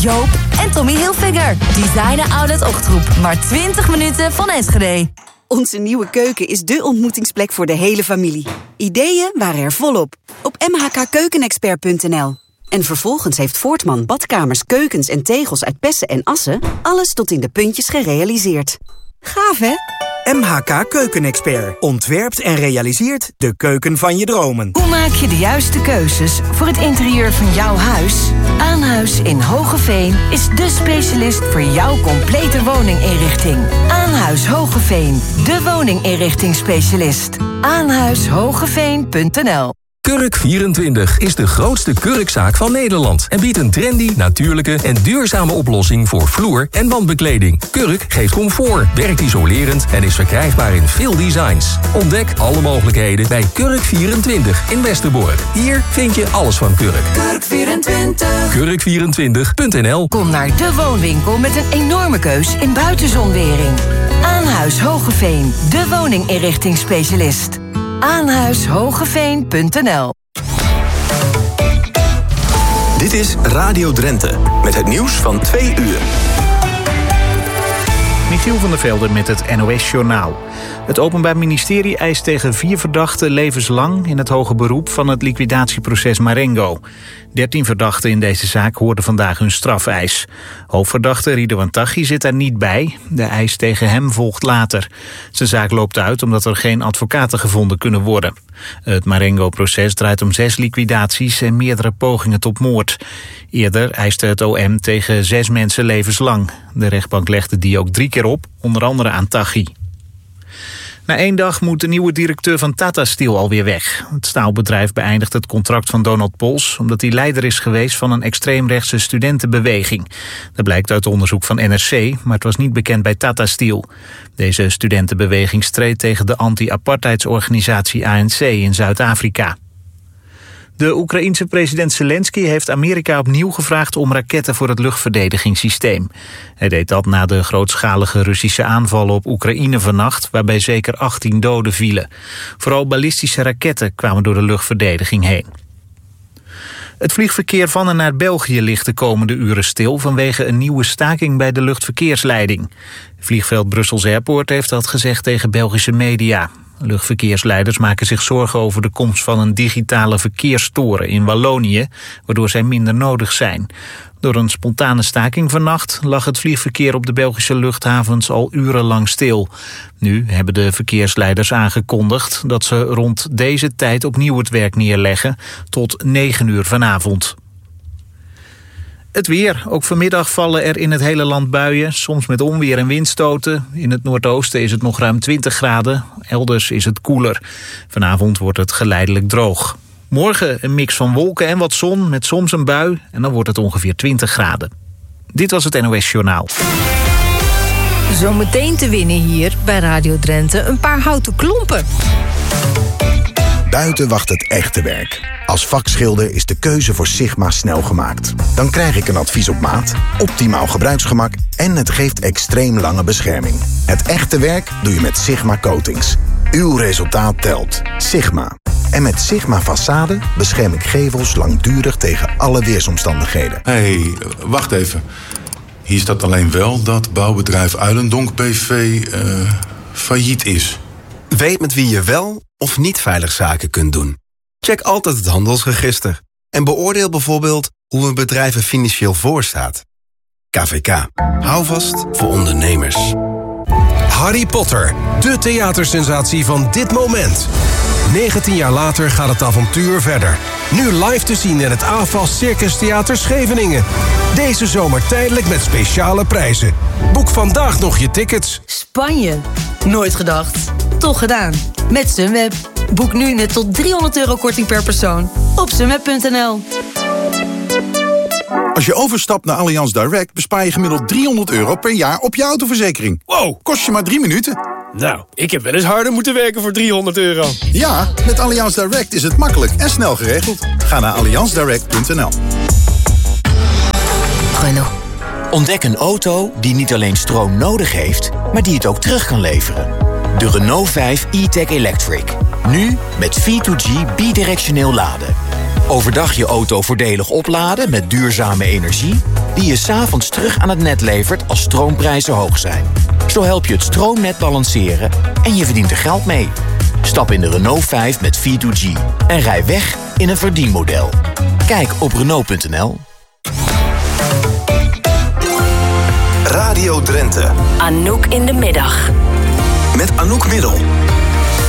Joop en Tommy Hilfiger. Designer Outlet Ochtroep. Maar 20 minuten van Enschede. Onze nieuwe keuken is dé ontmoetingsplek voor de hele familie. Ideeën waren er volop. Op mhkkeukenexpert.nl. En vervolgens heeft Voortman badkamers, keukens en tegels uit Pessen en Assen alles tot in de puntjes gerealiseerd. Gaaf, hè? MHK Keukenexpert ontwerpt en realiseert de keuken van je dromen. Hoe maak je de juiste keuzes voor het interieur van jouw huis? Aanhuis in Hoogeveen is dé specialist voor jouw complete woninginrichting. Aanhuis Hoogeveen, de woninginrichtingsspecialist. Aanhuishogeveen.nl. Kurk24 is de grootste kurkzaak van Nederland en biedt een trendy, natuurlijke en duurzame oplossing voor vloer- en wandbekleding. Kurk geeft comfort, werkt isolerend en is verkrijgbaar in veel designs. Ontdek alle mogelijkheden bij Kurk24 in Westerbork. Hier vind je alles van Kurk. Kurk24. Kurk24.nl. Kom naar de woonwinkel met een enorme keus in buitenzonwering. Aanhuis Hoogeveen, de woninginrichtingsspecialist. Aanhuishogeveen.nl. Dit is Radio Drenthe met het nieuws van 2 uur. Michiel van der Velde met het NOS-journaal. Het Openbaar Ministerie eist tegen 4 verdachten levenslang in het hoger beroep van het liquidatieproces Marengo. 13 verdachten in deze zaak hoorden vandaag hun strafeis. Hoofdverdachte Ridouan Taghi zit daar niet bij. De eis tegen hem volgt later. Zijn zaak loopt uit omdat er geen advocaten gevonden kunnen worden. Het Marengo-proces draait om 6 liquidaties en meerdere pogingen tot moord. Eerder eiste het OM tegen 6 mensen levenslang. De rechtbank legde die ook 3 keer op, onder andere aan Taghi. Na 1 dag moet de nieuwe directeur van Tata Steel alweer weg. Het staalbedrijf beëindigt het contract van Donald Pols omdat hij leider is geweest van een extreemrechtse studentenbeweging. Dat blijkt uit onderzoek van NRC, maar het was niet bekend bij Tata Steel. Deze studentenbeweging streed tegen de anti-apartheidsorganisatie ANC in Zuid-Afrika. De Oekraïense president Zelensky heeft Amerika opnieuw gevraagd om raketten voor het luchtverdedigingssysteem. Hij deed dat na de grootschalige Russische aanvallen op Oekraïne vannacht, waarbij zeker 18 doden vielen. Vooral ballistische raketten kwamen door de luchtverdediging heen. Het vliegverkeer van en naar België ligt de komende uren stil vanwege een nieuwe staking bij de luchtverkeersleiding. Vliegveld Brussels Airport heeft dat gezegd tegen Belgische media. Luchtverkeersleiders maken zich zorgen over de komst van een digitale verkeerstoren in Wallonië, waardoor zij minder nodig zijn. Door een spontane staking vannacht lag het vliegverkeer op de Belgische luchthavens al urenlang stil. Nu hebben de verkeersleiders aangekondigd dat ze rond deze tijd opnieuw het werk neerleggen tot 9 uur vanavond. Het weer. Ook vanmiddag vallen er in het hele land buien, soms met onweer en windstoten. In het noordoosten is het nog ruim 20 graden, elders is het koeler. Vanavond wordt het geleidelijk droog. Morgen een mix van wolken en wat zon, met soms een bui, en dan wordt het ongeveer 20 graden. Dit was het NOS Journaal. Zometeen te winnen hier bij Radio Drenthe een paar houten klompen. Buiten wacht het echte werk. Als vakschilder is de keuze voor Sigma snel gemaakt. Dan krijg ik een advies op maat, optimaal gebruiksgemak en het geeft extreem lange bescherming. Het echte werk doe je met Sigma Coatings. Uw resultaat telt. Sigma. En met Sigma Façade bescherm ik gevels langdurig tegen alle weersomstandigheden. Hé, wacht even. Hier staat alleen wel dat bouwbedrijf Uilendonk BV failliet is. Weet met wie je wel of niet veilig zaken kunt doen. Check altijd het handelsregister. En beoordeel bijvoorbeeld hoe een bedrijf er financieel voor staat. KVK. Hou vast voor ondernemers. Harry Potter, de theatersensatie van dit moment. 19 jaar later gaat het avontuur verder. Nu live te zien in het AFAS Circus Theater Scheveningen. Deze zomer tijdelijk met speciale prijzen. Boek vandaag nog je tickets. Spanje. Nooit gedacht. Toch gedaan. Met Sunweb. Boek nu net tot €300 korting per persoon op sunweb.nl. Als je overstapt naar Allianz Direct bespaar je gemiddeld €300 per jaar op je autoverzekering. Wow, kost je maar 3 minuten. Nou, ik heb wel eens harder moeten werken voor €300. Ja, met Allianz Direct is het makkelijk en snel geregeld. Ga naar allianzdirect.nl. Renault. Ontdek een auto die niet alleen stroom nodig heeft, maar die het ook terug kan leveren. De Renault 5 e-Tech Electric. Nu met V2G bidirectioneel laden. Overdag je auto voordelig opladen met duurzame energie. die je 's avonds terug aan het net levert als stroomprijzen hoog zijn. Zo help je het stroomnet balanceren en je verdient er geld mee. Stap in de Renault 5 met V2G en rij weg in een verdienmodel. Kijk op Renault.nl. Radio Drenthe. Anouk in de middag. Met Anouk Middel.